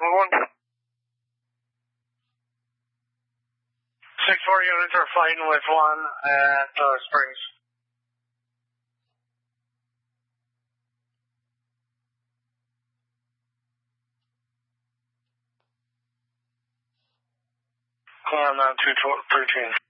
move on. 6-4 units are fighting with 1 at Springs. Climb on 213.